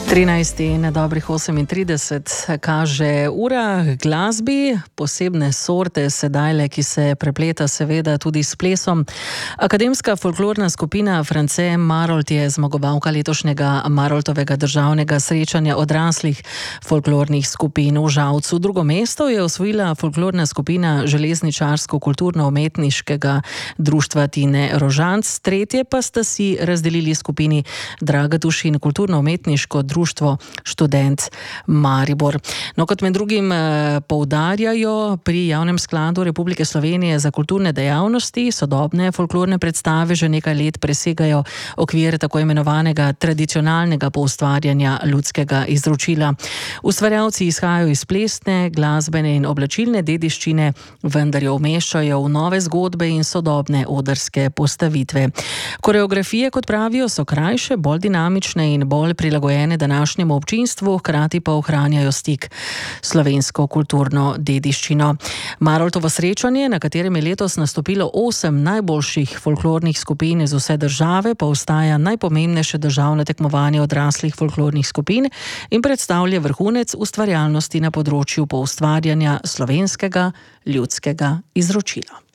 13 in dobrih 38 kaže ura glasbi, posebne sorte sedajle, ki se prepleta seveda tudi s plesom. Akademska folklorna skupina France Marolt je zmagovalka letošnjega Maroltovega državnega srečanja odraslih folklornih skupin v Žalcu. Drugo mesto je osvojila folklorna skupina Železničarsko-kulturno-umetniškega društva Tine Rožanc, tretje pa sta si razdelili skupini Dragatuš in kulturno-umetniško društvo Študent Maribor. No, kot med drugim poudarjajo, pri Javnem skladu Republike Slovenije za kulturne dejavnosti sodobne folklorne predstave že nekaj let presegajo okvir tako imenovanega tradicionalnega poustvarjanja ljudskega izročila. Ustvarjalci izhajajo iz plesne, glasbene in oblačilne dediščine, vendar jo umeščajo v nove zgodbe in sodobne odrske postavitve. Koreografije, kot pravijo, so krajše, bolj dinamične in bolj prilagojene današnjemu občinstvu, hkrati pa ohranjajo stik s slovensko kulturno dediščino. Maroltovo srečanje, na katerem je letos nastopilo 8 najboljših folklornih skupin iz vse države, pa ostaja najpomembnejše državno tekmovanje odraslih folklornih skupin in predstavlja vrhunec ustvarjalnosti na področju poustvarjanja slovenskega ljudskega izročila.